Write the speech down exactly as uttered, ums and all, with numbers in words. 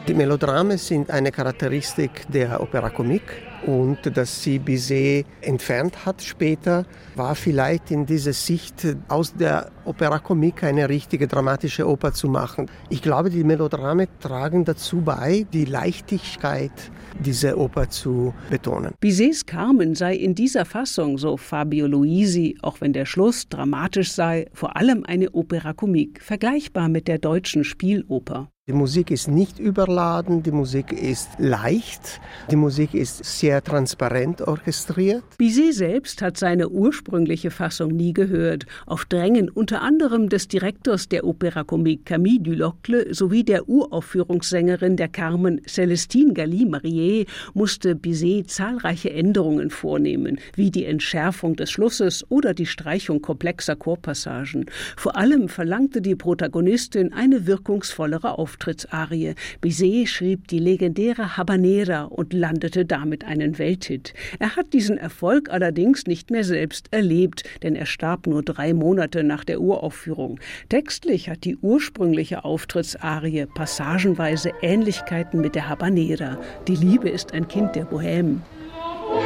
Die Melodrame sind eine Charakteristik der Opera Comique und dass sie Bizet entfernt hat später, war vielleicht in dieser Sicht aus der Opera Comique eine richtige dramatische Oper zu machen. Ich glaube, die Melodrame tragen dazu bei, die Leichtigkeit dieser Oper zu betonen. Bizets Carmen sei in dieser Fassung, so Fabio Luisi, auch wenn der Schluss dramatisch sei, vor allem eine Opera Comique, vergleichbar mit der deutschen Spieloper. Die Musik ist nicht überladen, die Musik ist leicht, die Musik ist sehr transparent orchestriert. Bizet selbst hat seine ursprüngliche Fassung nie gehört. Auf Drängen unter anderem des Direktors der Opera Comique Camille Dulocle sowie der Uraufführungssängerin der Carmen Célestine Galli-Marié musste Bizet zahlreiche Änderungen vornehmen, wie die Entschärfung des Schlusses oder die Streichung komplexer Chorpassagen. Vor allem verlangte die Protagonistin eine wirkungsvollere Auftrittsarie. Bizet schrieb die legendäre Habanera und landete damit einen Welthit. Er hat diesen Erfolg allerdings nicht mehr selbst erlebt, denn er starb nur drei Monate nach der Uraufführung. Textlich hat die ursprüngliche Auftrittsarie passagenweise Ähnlichkeiten mit der Habanera. Die Liebe ist ein Kind der Bohème.